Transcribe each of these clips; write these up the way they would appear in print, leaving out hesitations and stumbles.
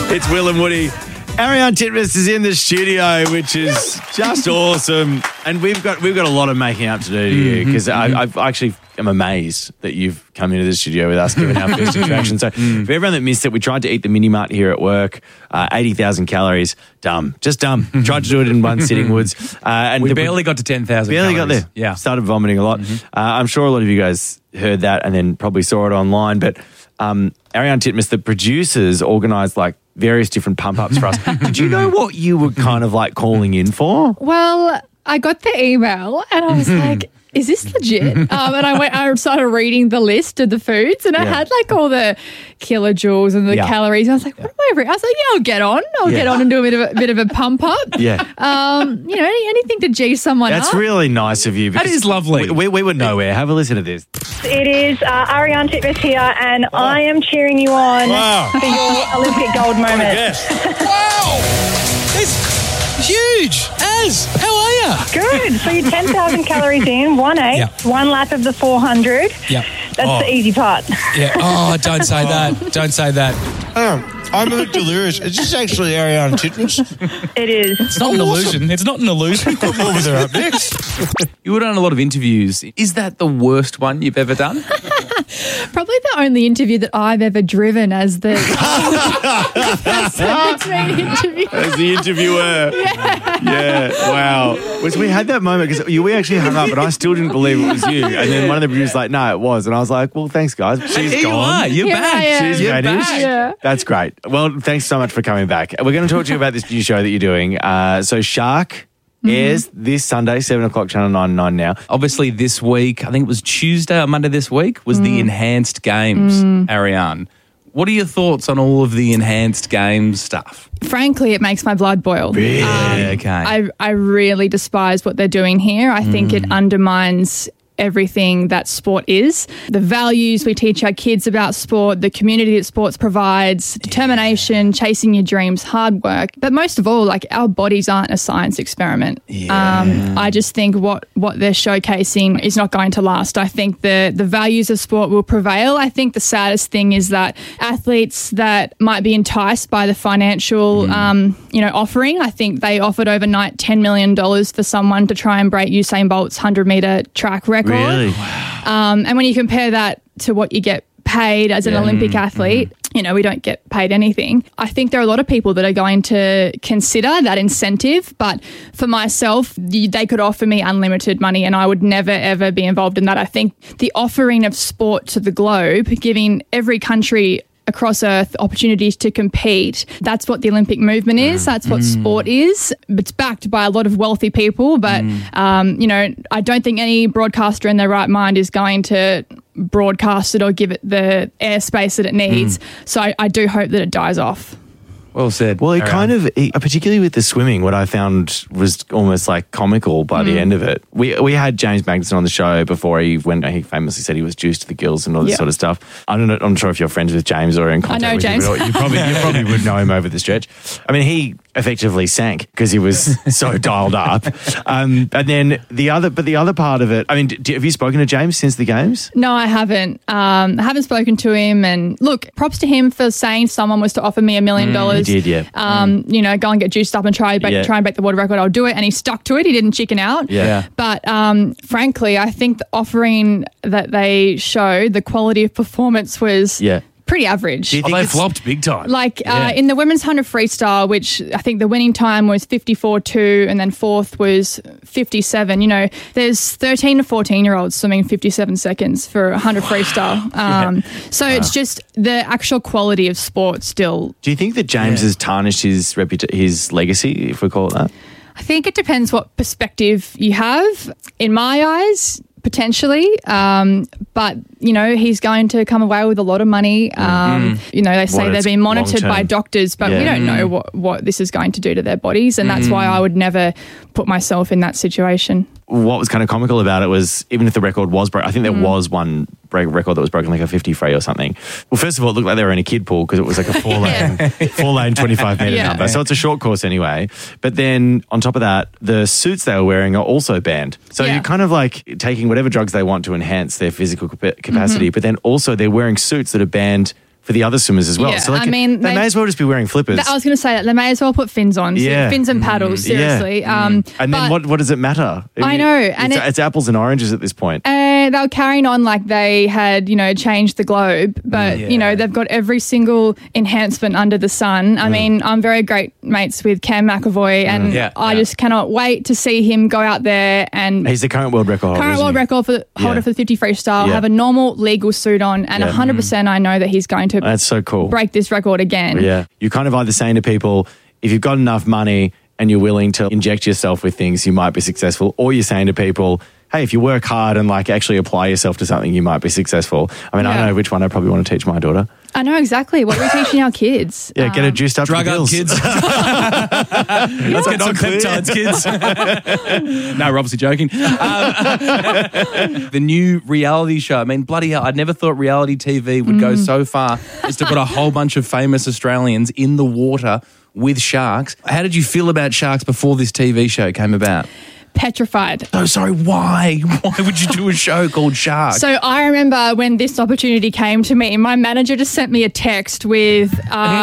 It's Will and Woody. Ariarne Titmus is in the studio, which is just awesome. And we've got a lot of making up to do to you because I've actually am amazed that you've come into the studio with us, given our first interaction. So for everyone that missed it, we tried to eat the mini mart here at work, 80,000 calories. Dumb. Just dumb. Tried to do it in one sitting, Woods. And we barely got to 10,000 Barely calories. got there. Yeah. Started vomiting a lot. I'm sure a lot of you guys heard that and then probably saw it online. But Ariarne Titmus, the producers, organised like various different pump-ups for us. Did you know what you were kind of like calling in for? Well, I got the email and I was like, is this legit? And I started reading the list of the foods and I had like all the kilojoules and the calories. I was like, what am I reading? I was like, I'll get on. I'll get on and do a bit of a pump up. Yeah. Anything to G someone up. That's really nice of you. That is lovely. We were nowhere. Have a listen to this. It is Ariarne Titmus here, and I am cheering you on for your Olympic gold moment. Wow! It's huge. Az, how are you? Good. So you're 10,000 calories in, 1/8, one lap of the 400. Yeah. That's the easy part. Yeah. Oh, don't say that. Don't say that. I'm a bit delirious. Is this actually Ariarne Titmus? It is. It's not an illusion. It's not an illusion. Come over there up next. You would have done a lot of interviews. Is that the worst one you've ever done? Probably the only interview that I've ever driven as the interview. As the interviewer. Yeah. Wow. We had that moment because we actually hung up and I still didn't believe it was you. And then one of the producers was like, no, it was. And I was like, well, thanks, guys. She's Here gone. you are. You're Here back. I am. She's You're ready. back. Yeah. That's great. Well, thanks so much for coming back. We're going to talk to you about this new show that you're doing. So Shark airs this Sunday, 7 o'clock, Channel 99 now. Obviously, this week, I think it was Tuesday or Monday this week, was the Enhanced Games, Ariarne. What are your thoughts on all of the Enhanced Games stuff? Frankly, it makes my blood boil. Really? Okay. I really despise what they're doing here. I think it undermines everything that sport is. The values we teach our kids about sport, the community that sports provides, determination, chasing your dreams, hard work. But most of all, like, our bodies aren't a science experiment. I just think what they're showcasing is not going to last. I think the values of sport will prevail. I think the saddest thing is that athletes that might be enticed by the financial offering, I think they offered overnight $10 million for someone to try and break Usain Bolt's 100-meter track record. Really? And when you compare that to what you get paid as an Olympic athlete, we don't get paid anything. I think there are a lot of people that are going to consider that incentive, but for myself, they could offer me unlimited money and I would never, ever be involved in that. I think the offering of sport to the globe, giving every country across Earth opportunities to compete. That's what the Olympic movement is. That's what sport is. It's backed by a lot of wealthy people, but, I don't think any broadcaster in their right mind is going to broadcast it or give it the airspace that it needs. So I do hope that it dies off. Well said. Well, particularly with the swimming, what I found was almost like comical by the end of it. We had James Magnuson on the show before he famously said he was juiced to the gills and all this sort of stuff. I'm not sure if you're friends with James or in contact with James. him. You probably would know him over the stretch. I mean, he effectively sank because he was so dialed up. And then the other part of it, I mean, have you spoken to James since the games? No, I haven't. I haven't spoken to him. And look, props to him for saying someone was to offer me $1 million. He did, yeah. Go and get juiced up and try and break the world record. I'll do it. And he stuck to it. He didn't chicken out. Yeah. But frankly, I think the offering that they showed, the quality of performance was pretty average. They flopped big time. Like in the women's 100 freestyle, which I think the winning time was 54.2 and then fourth was 57. There's 13 to 14-year-olds swimming 57 seconds for 100 freestyle. So it's just the actual quality of sport still. Do you think that James has tarnished his legacy, if we call it that? I think it depends what perspective you have. In my eyes, potentially, but he's going to come away with a lot of money. They say they're being monitored by doctors, but we don't know what this is going to do to their bodies, and that's why I would never put myself in that situation. What was kind of comical about it was, even if the record was broken, I think there was one record that was broken, like a 50 free or something. Well, first of all, it looked like they were in a kid pool because it was like a four-lane 25-metre number. So it's a short course anyway. But then on top of that, the suits they were wearing are also banned. So you're kind of like taking whatever drugs they want to enhance their physical capacity, but then also they're wearing suits that are banned for the other swimmers as well. Yeah, So like, I mean, they may as well just be wearing flippers. I was going to say that they may as well put fins on. So Yeah. fins and paddles, seriously. And then what does it matter? I know, and it's apples and oranges at this point. They were carrying on like they had, changed the globe, but, they've got every single enhancement under the sun. I mean, I'm very great mates with Cam McAvoy, and I just cannot wait to see him go out there and... He's the current world record holder. Holder for the 50 freestyle, have a normal legal suit on, and 100% I know that he's going to That's so cool. break this record again. Yeah. You're kind of either saying to people, if you've got enough money and you're willing to inject yourself with things, you might be successful. Or you're saying to people, hey, if you work hard and like actually apply yourself to something, you might be successful. I mean, I don't know which one I probably want to teach my daughter. I know exactly. What are we teaching our kids? Yeah, get her juiced up. Drug for up, pills. kids. Let's get some peptides, kids. No, we're obviously joking. The new reality show. I mean, bloody hell, I'd never thought reality TV would go so far as to put a whole bunch of famous Australians in the water with sharks. How did you feel about sharks before this TV show came about? Petrified. Oh, sorry, why? Why would you do a show called Shark? So I remember when this opportunity came to me, my manager just sent me a text with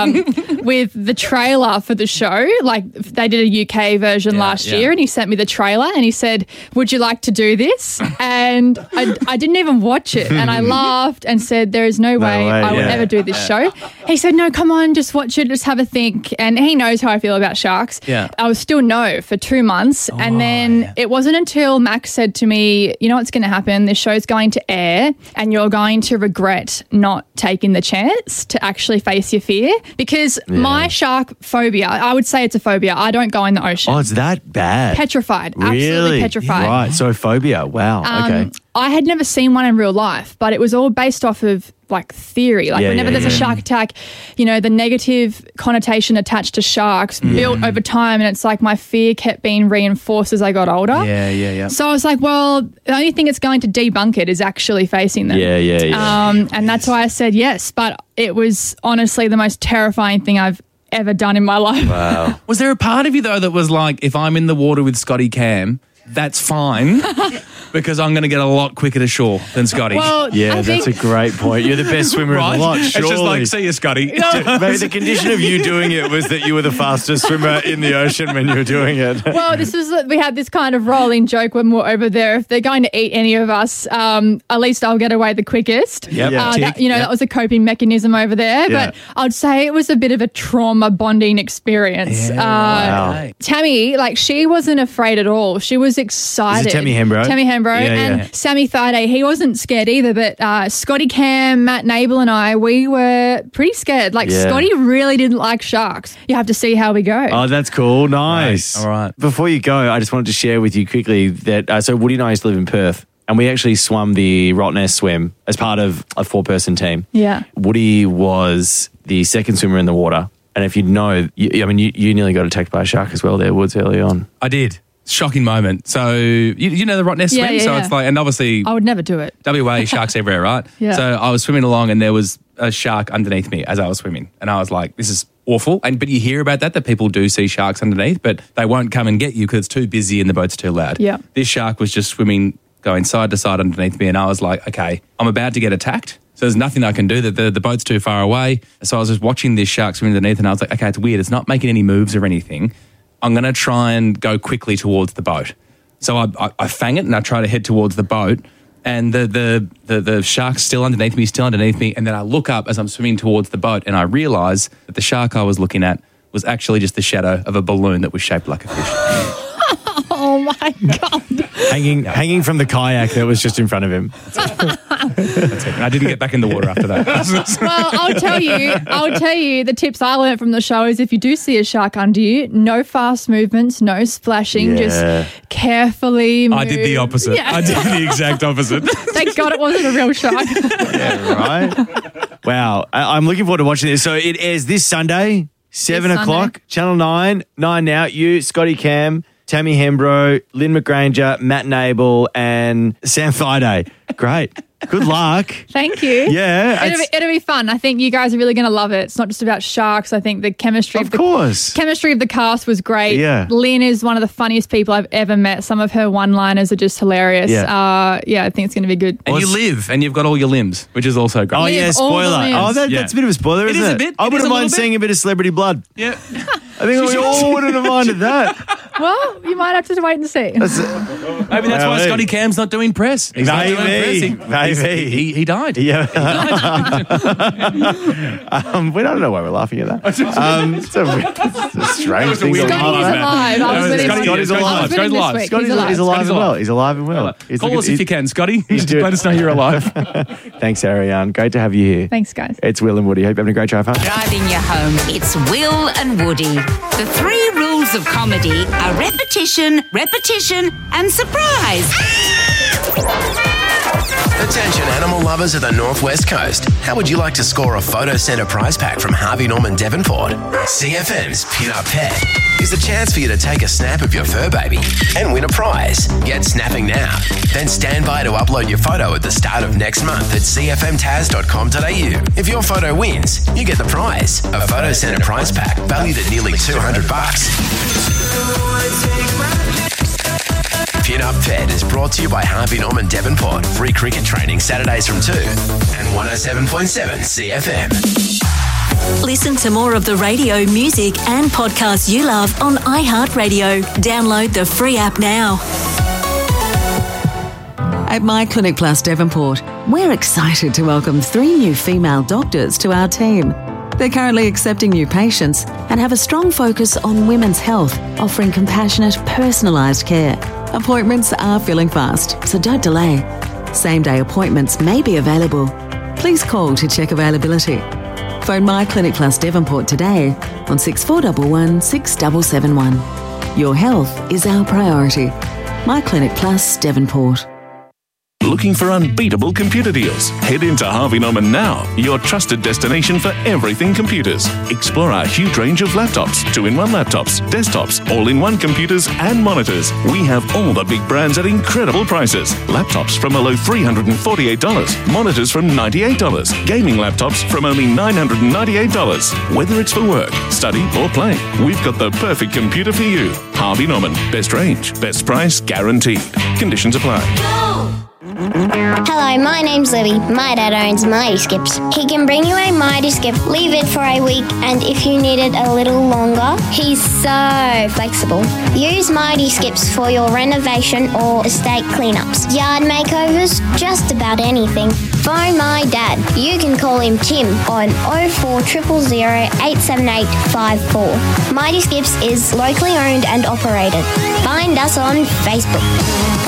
with the trailer for the show. Like they did a UK version last year, and he sent me the trailer and he said, "Would you like to do this?" And I didn't even watch it, and I laughed and said, "There is no way I would ever do this show." He said, "No, come on, just watch it, just have a think." And he knows how I feel about sharks. Yeah. I was still no for 2 months, and then it wasn't until Max said to me, "You know what's going to happen? This show's going to air and you're going to regret not taking the chance to actually face your fear." Because my shark phobia, I would say it's a phobia. I don't go in the ocean. Oh, it's that bad? Petrified. Absolutely Really? petrified. Right, so phobia. Wow, okay. I had never seen one in real life, but it was all based off of like theory. Like whenever there's a shark attack, the negative connotation attached to sharks built over time, and it's like my fear kept being reinforced as I got older. Yeah. So I was like, well, the only thing that's going to debunk it is actually facing them. Yeah. And that's why I said yes. But it was honestly the most terrifying thing I've ever done in my life. Wow. Was there a part of you, though, that was like, if I'm in the water with Scotty Cam, that's fine because I'm going to get a lot quicker to shore than Scotty. Well, Yeah, that's a great point. You're the best swimmer in the lot, surely. It's just like, see you, Scotty. Maybe the condition of you doing it was that you were the fastest swimmer in the ocean when you were doing it. Well, we had this kind of rolling joke when we're over there. If they're going to eat any of us, at least I'll get away the quickest. Yep. That was a coping mechanism over there. Yeah. But I'd say it was a bit of a trauma bonding experience. Wow. Tammy, she wasn't afraid at all. She was excited. Is it Tammy Hembrow? Tammy Hembrow. And Sammy Thaiday, he wasn't scared either. But Scotty Cam, Matt Nable and I, we were pretty scared. Scotty really didn't like sharks. You have to see how we go. Oh, that's cool. Nice. All right. Before you go, I just wanted to share with you quickly that so Woody and I used to live in Perth, and we actually swum the Rottnest swim as part of a 4-person team. Yeah. Woody was the second swimmer in the water. And if you know, you nearly got attacked by a shark as well there, Woods, early on. I did. Shocking moment. So, you know the Rottnest swim? Yeah, so yeah. it's like, and obviously, I would never do it. WA, sharks everywhere, right? Yeah. So I was swimming along and there was a shark underneath me as I was swimming. And I was like, this is awful. But you hear about that people do see sharks underneath, but they won't come and get you because it's too busy and the boat's too loud. Yeah. This shark was just swimming, going side to side underneath me. And I was like, okay, I'm about to get attacked. So there's nothing I can do. The boat's too far away. So I was just watching this shark swim underneath and I was like, okay, it's weird. It's not making any moves or anything. I'm going to try and go quickly towards the boat. So I fang it and I try to head towards the boat, and the shark's still underneath me, and then I look up as I'm swimming towards the boat and I realise that the shark I was looking at was actually just the shadow of a balloon that was shaped like a fish. Oh my God. Hanging from the kayak that was just in front of him. That's it. And I didn't get back in the water after that. Well, I'll tell you the tips I learned from the show is if you do see a shark under you, no fast movements, no splashing, just carefully move. I did the opposite. Yeah. I did the exact opposite. Thank God it wasn't a real shark. Yeah, right? Wow. I'm looking forward to watching this. So it airs this Sunday, 7 This o'clock, Sunday. Channel 9, 9 Now. You, Scotty Cam, Tammy Hembrow, Lynn McGranger, Matt Nable, and Sam Thaiday. Great. Good luck. Thank you. Yeah. It'll be fun. I think you guys are really going to love it. It's not just about sharks. I think the chemistry Of course. chemistry of the cast was great. Yeah. Lynn is one of the funniest people I've ever met. Some of her one-liners are just hilarious. Yeah. I think it's going to be good. And you live and you've got all your limbs, which is also great. Oh, yeah, Live all the spoiler. limbs. That's a bit of a spoiler, isn't is it? a bit. I It is wouldn't a mind little bit. seeing a bit of celebrity blood. Yeah. I think we all wouldn't have minded that. Well, you might have to wait and see. Maybe that's why Maybe. Scotty Cam's not doing press. He's not doing Maybe. press. Maybe. He died. Yeah. We don't know why we're laughing at that. It's a strange thing. weird to Scotty is laugh at. alive. I was with him. Scotty's alive. I was with him this week. Scotty's He's alive alive. and well. He's alive and well. Call us if you can, Scotty. Just doing- let us know you're alive. Thanks, Ariane. Great to have you here. Thanks, guys. It's Will and Woody. Hope you're having a great drive home. Driving you home. It's Will and Woody. The 3 rules of comedy are repetition, repetition, and surprise. Attention animal lovers of the Northwest Coast. How would you like to score a Photo Centre prize pack from Harvey Norman Devonport? CFM's Pin Up Pet is a chance for you to take a snap of your fur baby and win a prize. Get snapping now. Then stand by to upload your photo at the start of next month at cfmtaz.com.au. If your photo wins, you get the prize, a Photo Centre prize pack valued at nearly $200. Pin Up Pet is brought to you by Harvey Norman Devonport. Free cricket training Saturdays from 2 and 107.7 CFM. Listen to more of the radio, music and podcasts you love on iHeartRadio. Download the free app now. At My Clinic Plus Devonport, we're excited to welcome 3 new female doctors to our team. They're currently accepting new patients and have a strong focus on women's health, offering compassionate, personalised care. Appointments are filling fast, so don't delay. Same-day appointments may be available. Please call to check availability. Phone My Clinic Plus Devonport today on 6411 6771. Your health is our priority. My Clinic Plus Devonport. Looking for unbeatable computer deals? Head into Harvey Norman now, your trusted destination for everything computers. Explore our huge range of laptops, 2-in-1 laptops, desktops, all-in-one computers and monitors. We have all the big brands at incredible prices. Laptops from a low $348, monitors from $98, gaming laptops from only $998. Whether it's for work, study or play, we've got the perfect computer for you. Harvey Norman, best range, best price guaranteed. Conditions apply. Hello, my name's Libby. My dad owns Mighty Skips. He can bring you a Mighty Skip, leave it for a week, and if you need it a little longer, he's so flexible. Use Mighty Skips for your renovation or estate cleanups, yard makeovers, just about anything. Phone my dad. You can call him Tim on 0400 878 54. Mighty Skips is locally owned and operated. Find us on Facebook.